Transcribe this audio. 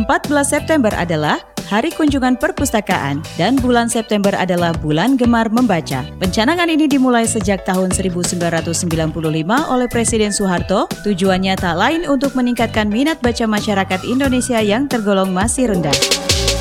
14 September adalah Hari Kunjungan Perpustakaan dan bulan September adalah bulan Gemar Membaca. Pencanangan ini dimulai sejak tahun 1995 oleh Presiden Soeharto. Tujuannya tak lain untuk meningkatkan minat baca masyarakat Indonesia yang tergolong masih rendah.